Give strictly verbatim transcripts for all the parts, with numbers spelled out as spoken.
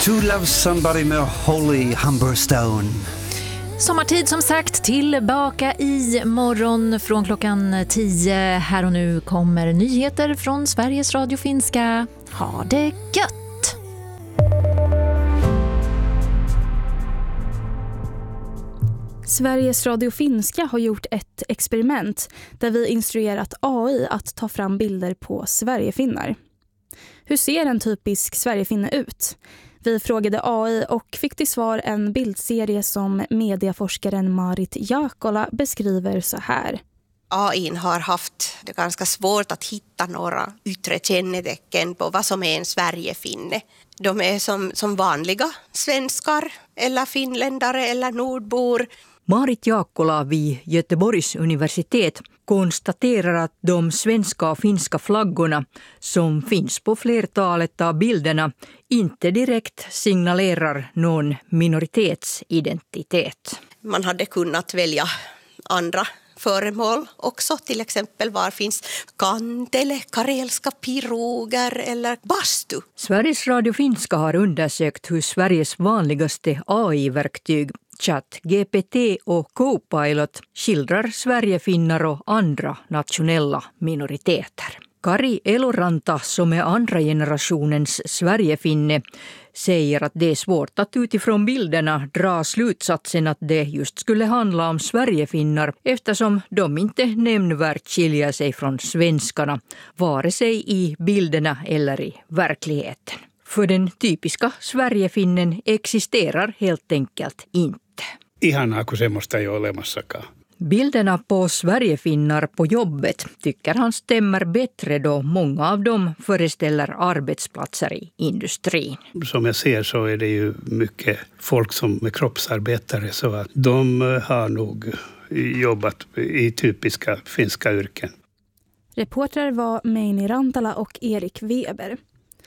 To Love Somebody med Holly Humberstone. Sommartid som sagt, tillbaka i morgon från klockan tio. Här och nu kommer nyheter från Sveriges Radio Finska. Ha det gött! Sveriges Radio Finska har gjort ett experiment där vi instruerat A I att ta fram bilder på Sverigefinnar. Hur ser en typisk Sverigefinne ut? Vi frågade A I och fick till svar en bildserie som medieforskaren Marit Jaakkola beskriver så här. A I har haft det ganska svårt att hitta några yttre kännetecken på vad som är en Sverigefinne. De är som, som vanliga svenskar eller finländare eller nordbor. Marit Jaakkola vid Göteborgs universitet konstaterar att de svenska och finska flaggorna som finns på flertalet av bilderna inte direkt signalerar någon minoritetsidentitet. Man hade kunnat välja andra föremål också, till exempel var finns kantele, karelska piroger eller bastu. Sveriges Radio Finska har undersökt hur Sveriges vanligaste A I-verktyg Chat, G P T och Copilot skildrar Sverigefinnar och andra nationella minoriteter. Kari Eloranta, som är andra generationens Sverigefinne, säger att det är svårt att utifrån bilderna dra slutsatsen att det just skulle handla om Sverigefinnar eftersom de inte nämnvärt skiljer sig från svenskarna, vare sig i bilderna eller i verkligheten. För den typiska Sverigefinnen existerar helt enkelt inte. Ihanaa, kun semmoista ei ole olemassakaan. Bilderna på Sverigefinnar på jobbet tycker han stämmer bättre då många av dem föreställer arbetsplatser i industrin. Som jag ser så är det ju mycket folk som är kroppsarbetare så att de har nog jobbat i typiska finska yrken. Reportrar var Meini Rantala och Erik Weber.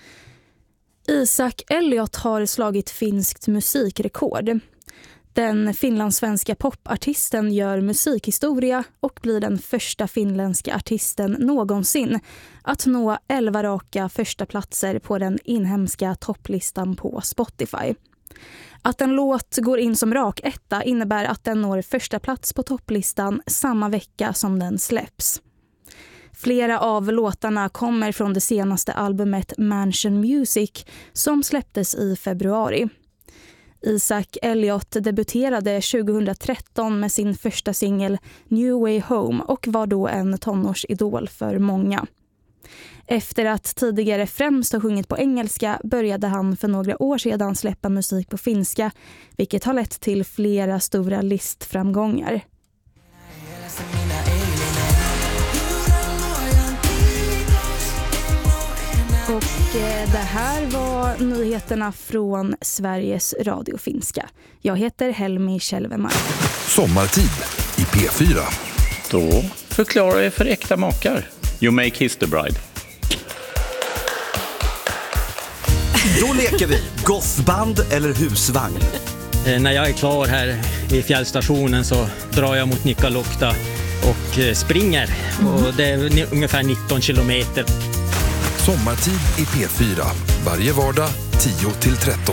Isaac Elliot har slagit finskt musikrekord. Den finlandssvenska popartisten gör musikhistoria och blir den första finländska artisten någonsin att nå elva raka första platser på den inhemska topplistan på Spotify. Att en låt går in som rak etta innebär att den når första plats på topplistan samma vecka som den släpps. Flera av låtarna kommer från det senaste albumet Mansion Music som släpptes i februari. Isaac Elliot debuterade tjugohundratretton med sin första singel New Way Home och var då en tonårsidol för många. Efter att tidigare främst ha sjungit på engelska började han för några år sedan släppa musik på finska, vilket har lett till flera stora listframgångar. Och det här var nyheterna från Sveriges Radio Finska. Jag heter Helmi Kjellvemark. Sommartid i P fyra. Då förklarar jag för äkta makar. You make his the bride. Då leker vi gothband eller husvagn. Eh, när jag är klar här vid fjällstationen så drar jag mot Nikkaluokta och eh, springer. Mm. Och det är ni- ungefär nitton kilometer. Sommartid i P fyra. Varje vardag tio till tretton.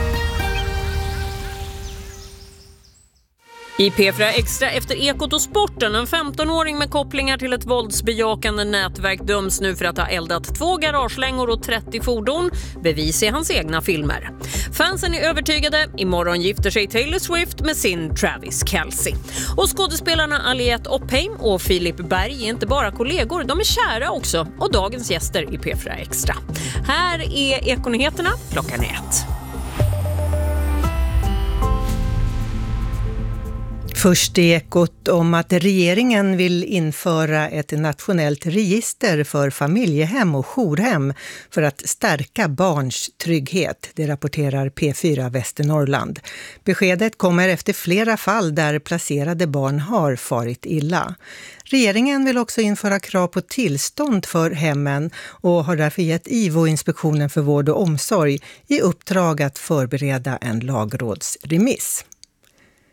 I P fyra Extra efter Ekot och sporten. En femtonåring med kopplingar till ett våldsbejakande nätverk döms nu för att ha eldat två garagelängor och trettio fordon. Bevis i hans egna filmer. Fansen är övertygade. Imorgon gifter sig Taylor Swift med sin Travis Kelce. Och skådespelarna Aliette Oppheim och Filip Berg är inte bara kollegor. De är kära också. Och dagens gäster i P fyra Extra. Här är Ekonyheterna klockan ett. Först i Ekot om att regeringen vill införa ett nationellt register för familjehem och jourhem för att stärka barns trygghet. Det rapporterar P fyra Västernorrland. Beskedet kommer efter flera fall där placerade barn har farit illa. Regeringen vill också införa krav på tillstånd för hemmen och har därför gett I V O, Inspektionen för vård och omsorg, i uppdrag att förbereda en lagrådsremiss.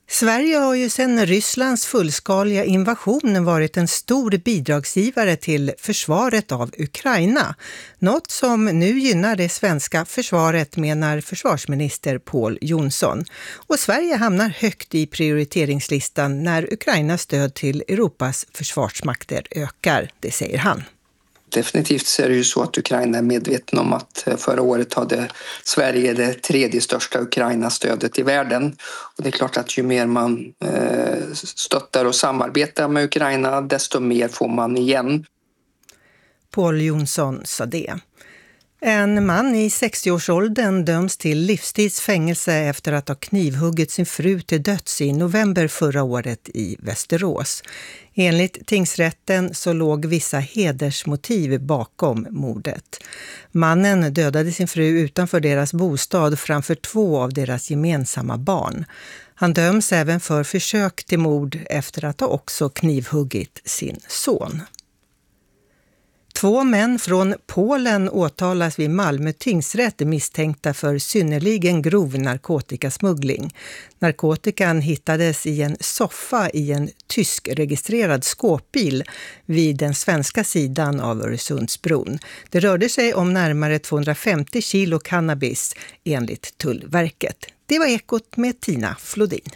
Sverige har ju sedan Rysslands fullskaliga invasion varit en stor bidragsgivare till försvaret av Ukraina. Något som nu gynnar det svenska försvaret, menar försvarsminister Pål Jonsson. Och Sverige hamnar högt i prioriteringslistan när Ukrainas stöd till Europas försvarsmakter ökar, det säger han. Definitivt så är det ju så att Ukraina är medveten om att förra året hade Sverige det tredje största Ukraina-stödet i världen. Och det är klart att ju mer man eh, stöttar och samarbetar med Ukraina, desto mer får man igen. Pål Jonsson sa det. En man i sextioårsåldern döms till livstidsfängelse efter att ha knivhuggit sin fru till döds i november förra året i Västerås. Enligt tingsrätten så låg vissa hedersmotiv bakom mordet. Mannen dödade sin fru utanför deras bostad framför två av deras gemensamma barn. Han döms även för försök till mord efter att ha också knivhuggit sin son. Två män från Polen åtalas vid Malmö tingsrätt misstänkta för synnerligen grov narkotikasmuggling. Narkotikan hittades i en soffa i en tysk-registrerad skåpbil vid den svenska sidan av Öresundsbron. Det rörde sig om närmare tvåhundrafemtio kilo cannabis enligt Tullverket. Det var Ekot med Tina Flodin.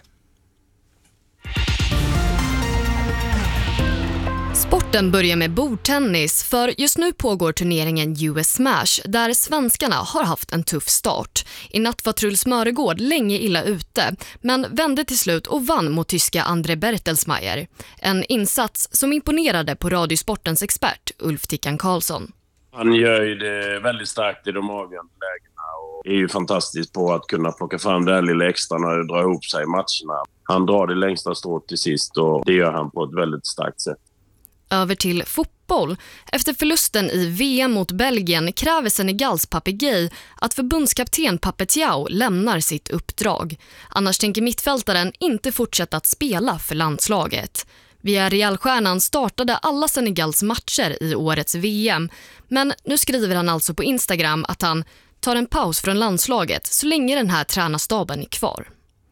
Sporten börjar med bordtennis, för just nu pågår turneringen U S Smash där svenskarna har haft en tuff start. I natt var Truls Mörgård länge illa ute, men vände till slut och vann mot tyska Andre Bertelsmeier. En insats som imponerade på Radiosportens expert Ulf Tickan Karlsson. Han gör ju det väldigt starkt i de avgörande lägena och är ju fantastisk på att kunna plocka fram det här lilla extra när det drar ihop sig i matcherna. Han drar det längsta strået till sist och det gör han på ett väldigt starkt sätt. Över till fotboll. Efter förlusten i V M mot Belgien kräver Senegals Pape Gueye att förbundskapten Pape Thiaw lämnar sitt uppdrag. Annars tänker mittfältaren inte fortsätta att spela för landslaget. Villarreal-stjärnan startade alla Senegals matcher i årets V M, men nu skriver han alltså på Instagram att han tar en paus från landslaget så länge den här tränarstaben är kvar.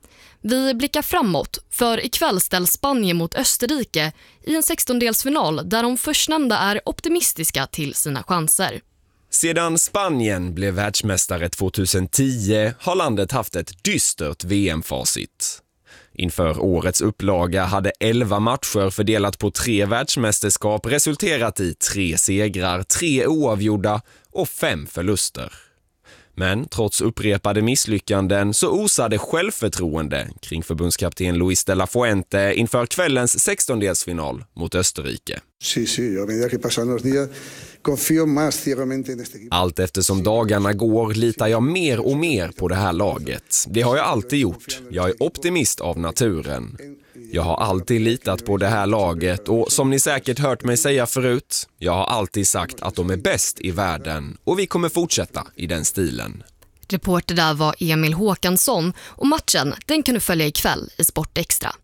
Vi blickar framåt, för ikväll ställs Spanien mot Österrike i en sextondelsfinal där de förstnämnda är optimistiska till sina chanser. Sedan Spanien blev världsmästare tjugohundratio har landet haft ett dystert V M-facit. Inför årets upplaga hade elva matcher fördelat på tre världsmästerskap resulterat i tre segrar, tre oavgjorda och fem förluster. Men trots upprepade misslyckanden så osade självförtroende kring förbundskapten Luis de la Fuente inför kvällens sextondelsfinal mot Österrike. Sí, sí, a medida que pasan los días confío más ciegamente en este equipo. Allt eftersom dagarna går litar jag mer och mer på det här laget. Det har jag alltid gjort. Jag är optimist av naturen. Jag har alltid litat på det här laget och som ni säkert hört mig säga förut, jag har alltid sagt att de är bäst i världen och vi kommer fortsätta i den stilen. Reporter där var Emil Håkansson och matchen den kan du följa ikväll i Sport Extra.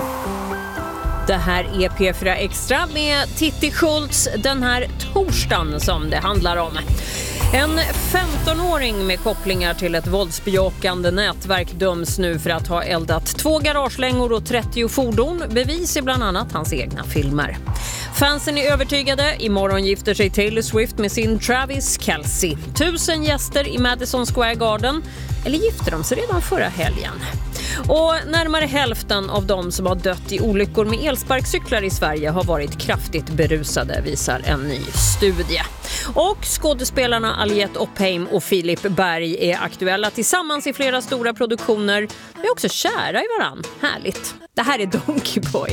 Det här är P fyra Extra med Titti Schultz den här torsdagen som det handlar om. En femtonåring med kopplingar till ett våldsbejakande nätverk döms nu för att ha eldat två garagelängor och trettio fordon. Bevis är bland annat hans egna filmer. Fansen är övertygade. Imorgon gifter sig Taylor Swift med sin Travis Kelce. Tusen gäster i Madison Square Garden. Eller gifter de sig redan förra helgen? Och närmare hälften av de som har dött i olyckor med elsparkcyklar i Sverige har varit kraftigt berusade, visar en ny studie. Och skådespelarna Aliette Oppheim och Filip Berg är aktuella tillsammans i flera stora produktioner. De är också kära i varann. Härligt. Det här är Donkey Boy.